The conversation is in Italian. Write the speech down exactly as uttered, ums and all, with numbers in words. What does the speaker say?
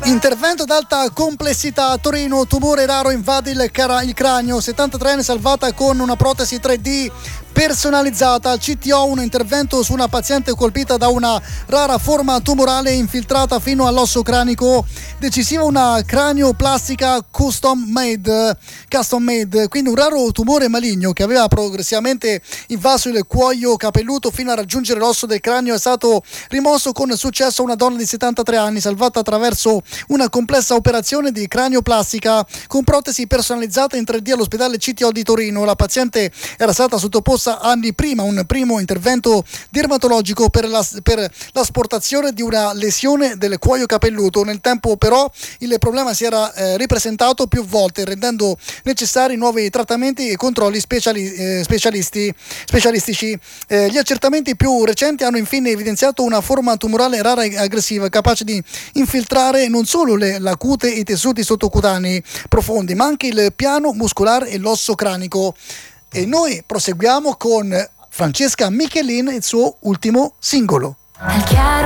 Intervento ad alta complessità a Torino, tumore raro invade il, cara- il cranio, settantatre salvata con una protesi tre D personalizzata. Al C T O un intervento su una paziente colpita da una rara forma tumorale infiltrata fino all'osso cranico. Decisiva una cranioplastica custom made, custom made, quindi un raro tumore maligno che aveva progressivamente invaso il cuoio capelluto fino a raggiungere l'osso del cranio è stato rimosso con successo. Una donna di settantatré anni salvata attraverso una complessa operazione di cranioplastica con protesi personalizzata in tre D all'ospedale C T O di Torino. La paziente era stata sottoposta anni prima a un primo intervento dermatologico per, la, per l'asportazione di una lesione del cuoio capelluto. Nel tempo però il problema si era eh, ripresentato più volte, rendendo necessari nuovi trattamenti e controlli speciali, eh, specialisti, specialistici. Eh, gli accertamenti più recenti hanno infine evidenziato una forma tumorale rara e aggressiva capace di infiltrare non solo le, la cute e i tessuti sottocutanei profondi, ma anche il piano muscolare e l'osso cranico. E noi proseguiamo con Francesca Michelin e il suo ultimo singolo. Al chiaro